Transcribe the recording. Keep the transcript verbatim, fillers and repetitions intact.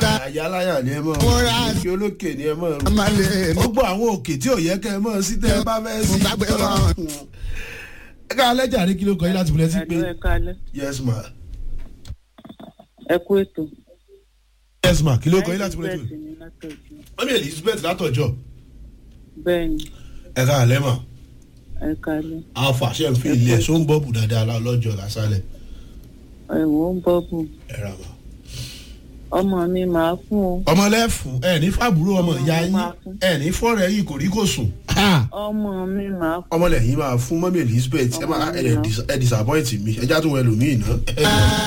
àyáláyà ni ẹ mọ̀ òkè olókè ni ẹ mọ̀ ó gbọ́ àwọn òkè tí ò yẹ kẹ́ ẹ mọ̀ sí tẹ́ ẹ bá fẹ́ sí. ẹ ká alẹ́ jàre kí ló kọ́ yín láti bẹ̀rẹ̀ sí pé yes ma. ẹ kú ètò. yes ma kí ló kọ́ yín láti bẹ̀rẹ̀ sí pé. mọ́mí Elizabeth látọ̀jọ́. bẹ́ẹ̀ni. ẹ ká alẹ́ mà. ẹ ká alẹ́. àwọn fàṣẹ ń fi ilé ẹ̀ só ń bọ́ọ̀bù dáadáa lọ́jọ́ lásàlẹ̀. ẹ̀wọ̀n ń bọ́ọ̀bù. ẹ ra ma. ọmọ mi máa fún o. ọmọ lẹ́fún ẹ ní fàbúrò ọmọ ìyá yín ẹ ní fọ́ọ̀rẹ́ yìí kò rí kò sùn. ọmọ mi máa fún. ọmọ lẹ́yìn máa fún mọ́mí Elizabeth ẹ máa ẹ disappoint mi ẹ já tó wẹ lòmíì náà.